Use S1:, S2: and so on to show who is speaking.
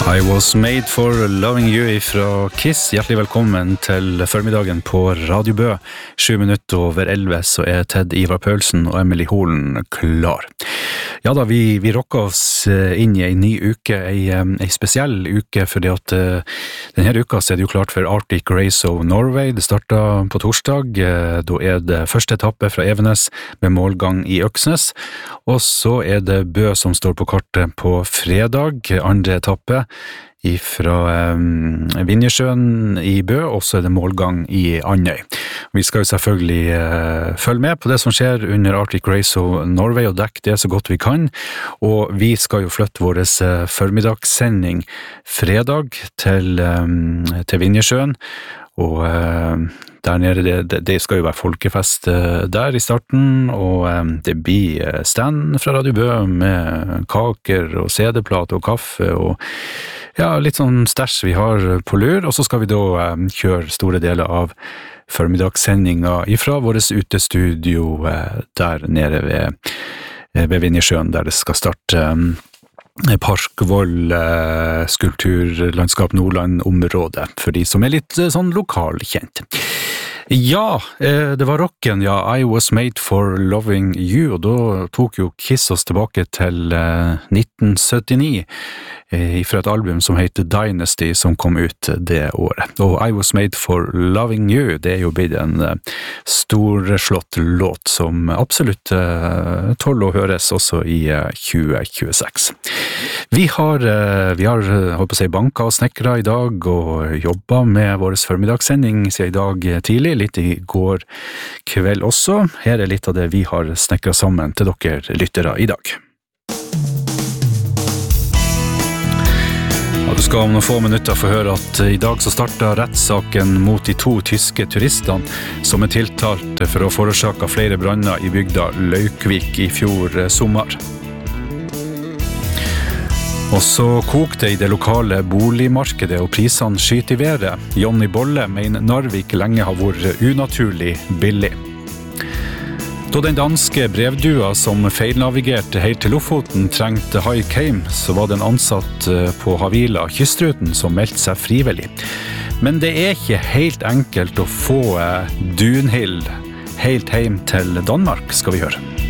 S1: I was made for loving you fra Kiss. Hjertelig velkommen til formiddagen på Radio Bø. 7 minutter over 11 så Ted Ivar Paulsen og Emily Holen klar. Ja da, vi rocker oss inn i en ny uke, en spesiell uke, fordi at denne uka så det jo klart for Arctic Race of Norway. Det startet på torsdag, da det første etappe fra Evenes med målgang i Øksnes, og så det Bø som står på kartet på fredag, andre etappe fra Vinjesjøen i Bø, og så det målgang i Andøy. Vi skal jo selvfølgelig følge med på det som skjer under Arctic Race of Norway og dekke det så godt vi kan, og vi skal jo flytte vår formiddagssending fredag til Vinjesjøen, og der nede, det skal jo være folkefest der i starten, og det blir stand fra Radio Bø med kaker og CD-plat og kaffe og ja, litt sånn stæsj vi har på lur, og så skal vi da kjøre store deler av formiddagssendinga ifra vårt utestudio der nede ved Vinjesjøen, der det skal starte Parkvoll Skulpturlandskap Nordland-området, for de som litt sånn lokalkjent. Ja, det var rocken, ja, I was made for loving you, og da tok jo Kiss oss tilbake til 1979, fra et album som heter Dynasty, som kom ut det året. Og I was made for loving you, det jo blitt en storslått låt som absolutt tåler å høres også i 2026. Vi har holdt på å si banka og snekra i dag, og jobbet med vår formiddagssending siden i dag tidlig, litt i går kveld også. Her litt av det vi har snekret sammen til dere lyttere i dag. Ja, du skal om noen få minutter få høre at i dag så startet rettssaken mot de 2 tyske turistene som tiltalt for å forårsake flere branner i bygda Laukvik i fjor sommer. Og så kokte i det lokale boligmarkedet og prisene skyter i været. Jonny Bolle mener Narvik lenge har vært unaturlig billig. Da den danske brevdua som feilnavigerte helt til Lofoten trengte haik hjem, så var det en ansatt på Havila kystruten som meldte seg frivillig. Men det ikke helt enkelt å få Dunhild helt hjem til Danmark, skal vi høre.